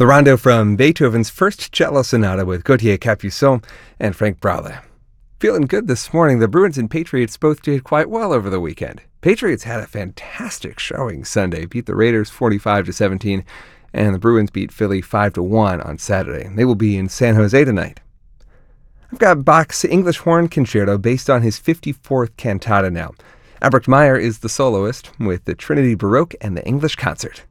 The rondo from Beethoven's First Cello Sonata with Gauthier Capuçon and Frank Braule. Feeling good this morning, the Bruins and Patriots both did quite well over the weekend. Patriots had a fantastic showing Sunday, beat the Raiders 45-17, and the Bruins beat Philly 5-1 on Saturday. They will be in San Jose tonight. I've got Bach's English Horn Concerto based on his 54th cantata now. Albrecht Meyer is the soloist with the Trinity Baroque and the English Concert.